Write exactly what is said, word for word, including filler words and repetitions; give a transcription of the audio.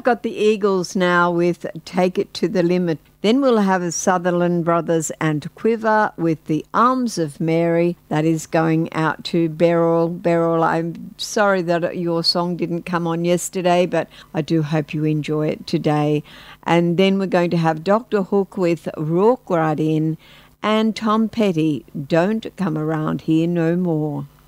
I've got the Eagles now with Take It to the Limit. Then we'll have a Sutherland Brothers and Quiver with The Arms of Mary. That is going out to Beryl. Beryl, I'm sorry that your song didn't come on yesterday, but I do hope you enjoy it today. And then we're going to have Doctor Hook with Rourke Right In and Tom Petty, Don't Come Around Here No More.